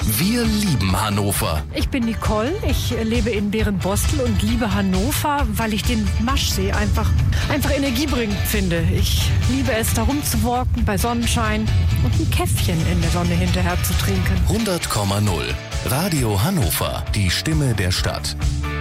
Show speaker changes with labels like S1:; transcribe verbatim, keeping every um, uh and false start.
S1: Wir lieben Hannover.
S2: Ich bin Nicole, ich lebe in Berenbostel und liebe Hannover, weil ich den Maschsee einfach, einfach energiebringend finde. Ich liebe es, da rumzuwalken bei Sonnenschein und ein Käffchen in der Sonne hinterher zu trinken.
S1: hundert Komma null. Radio Hannover, die Stimme der Stadt.